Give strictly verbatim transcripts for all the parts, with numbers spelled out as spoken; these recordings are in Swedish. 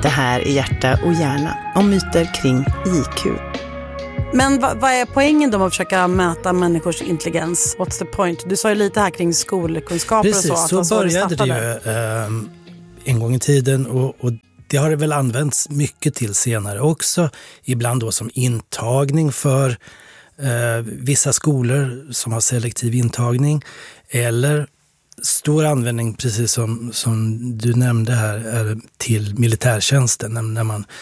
Det här är Hjärta och hjärna om myter kring I Q. Men vad, vad är poängen då med att försöka mäta människors intelligens? What's the point? Du sa ju lite här kring skolkunskaper. Precis, och så. Precis, så började det ju eh, en gång i tiden och, och det har det väl använts mycket till senare också. Ibland då som intagning för eh, vissa skolor som har selektiv intagning. Eller stor användning, precis som, som du nämnde här, är till militärtjänsten. När man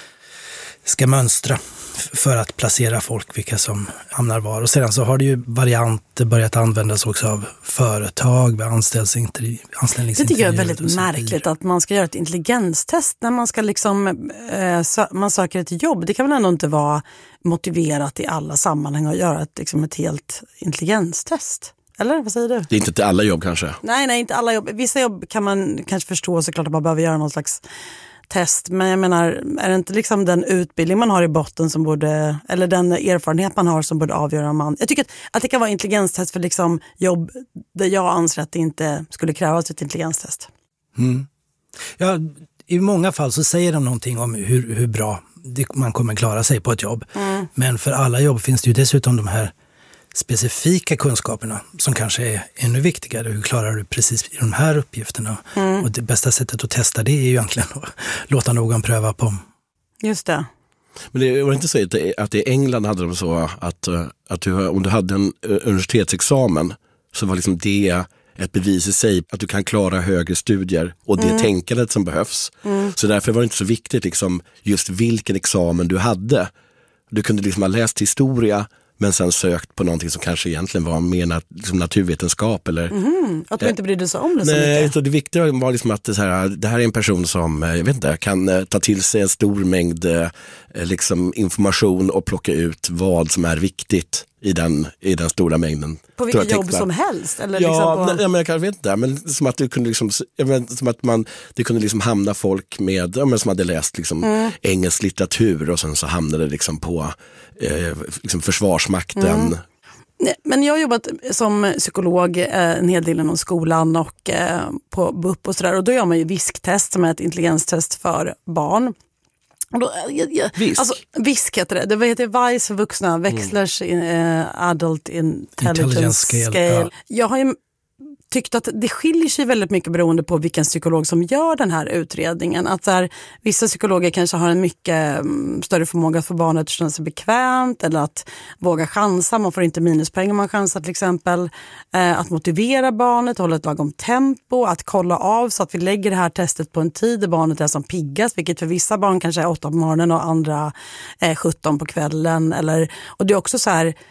ska mönstra för att placera folk, vilka som hamnar var. Och sedan så har det ju varianter börjat användas också av företag med anställningsintervjuer. Det tycker jag är väldigt märkligt att man ska göra ett intelligenstest när man ska liksom eh, sö- man söker ett jobb. Det kan väl ändå inte vara motiverat i alla sammanhang att göra ett, liksom ett helt intelligenstest. Eller vad säger du? Det är inte till alla jobb kanske. Nej, nej, inte alla jobb. Vissa jobb kan man kanske förstå såklart att man behöver göra någon slags test, men jag menar, är det inte liksom den utbildning man har i botten som borde, eller den erfarenhet man har som borde avgöra om man, jag tycker att, att det kan vara intelligenstest för liksom jobb där jag anser att det inte skulle krävas ett intelligenstest. Mm. Ja, i många fall så säger de någonting om hur, hur bra man kommer klara sig på ett jobb, mm. men för alla jobb finns det ju dessutom de här specifika kunskaperna som kanske är ännu viktigare. Hur klarar du precis i de här uppgifterna? Mm. Och det bästa sättet att testa det är ju egentligen att låta någon pröva på. Just det. Men det var inte så att, det, att i England hade de så att, att du, om du hade en universitetsexamen så var liksom det ett bevis i sig att du kan klara högre studier och det mm. tänkandet som behövs. Mm. Så därför var det inte så viktigt liksom, just vilken examen du hade. Du kunde liksom ha läst historia men sen sökt på någonting som kanske egentligen var mer nat- liksom naturvetenskap. Eller, mm, att du eh, inte brydde sig om det så nej, mycket. Så det viktiga var liksom att det, så här, det här är en person som jag vet inte, kan eh, ta till sig en stor mängd eh, liksom information och plocka ut vad som är viktigt i den, i den stora mängden. På vilket jobb som helst? Eller ja, liksom på... nej, men jag kanske vet inte. Men som att, du kunde liksom, jag vet, som att man, det kunde liksom hamna folk med, ja, men som hade läst liksom mm. engelsk litteratur och sen så hamnade det liksom på eh, liksom försvarsmakten. Mm. Men jag har jobbat som psykolog eh, en hel del inom skolan och eh, på B U P och sådär. Och då gör man ju VISK-test som är ett intelligenstest för barn. Och då, jag, jag, Visk? Alltså, Visk heter det. Det heter V I C E för vuxna, Wechslers mm. in, uh, Adult Intelligence, Intelligence Scale. Scale. Ja. Jag har ju tyckt att det skiljer sig väldigt mycket beroende på vilken psykolog som gör den här utredningen. Att så här, vissa psykologer kanske har en mycket um, större förmåga för barnet att känna sig bekvämt eller att våga chansa. Man får inte minuspoäng om man chansar till exempel. Eh, att motivera barnet, hålla ett lagom tempo, att kolla av så att vi lägger det här testet på en tid där barnet är som piggast, vilket för vissa barn kanske är åtta på morgonen och andra eh, sjutton på kvällen. Eller, och det är också så här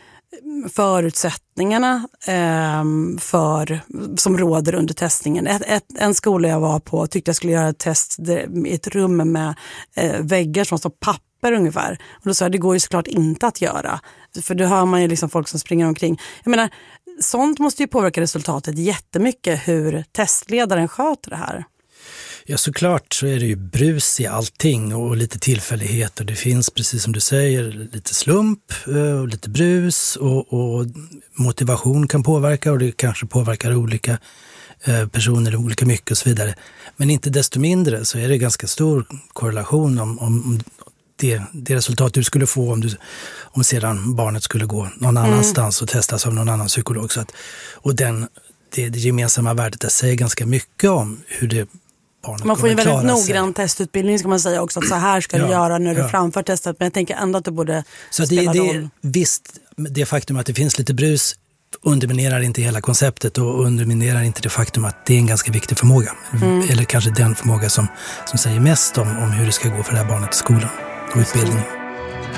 förutsättningarna eh, för, som råder under testningen. Ett, ett, en skola jag var på tyckte jag skulle göra ett test där, i ett rum med eh, väggar som står papper ungefär. Och då sa jag, det går ju såklart inte att göra. För då hör man ju liksom folk som springer omkring. Jag menar, sånt måste ju påverka resultatet jättemycket hur testledaren sköter det här. Ja, såklart så är det ju brus i allting och lite tillfällighet och det finns, precis som du säger, lite slump och lite brus och, och motivation kan påverka och det kanske påverkar olika personer olika mycket och så vidare. Men inte desto mindre så är det ganska stor korrelation om, om det, det resultat du skulle få om, du, om sedan barnet skulle gå någon annanstans mm. och testas av någon annan psykolog. Så att, och den, det, det gemensamma värdet där säger ganska mycket om hur det man får ju väldigt noggrann testutbildning ska man säga också, att så här ska ja, du göra när du ja. framför testet, men jag tänker ändå att det borde så spela det, roll. Det, visst, det faktum att det finns lite brus underminerar inte hela konceptet och underminerar inte det faktum att det är en ganska viktig förmåga. Mm. Eller kanske den förmåga som, som säger mest om, om hur det ska gå för det här barnet i skolan och utbildningen.